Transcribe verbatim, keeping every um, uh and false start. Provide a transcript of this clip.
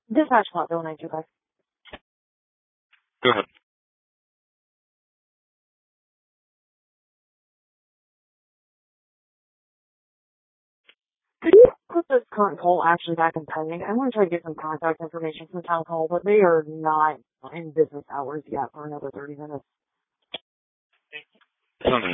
Dispatch Platteville nine two five. Go ahead. Could you put this current call actually back in pending? I want to try to get some contact information from town hall, but they are not in business hours yet for another thirty minutes. It's on the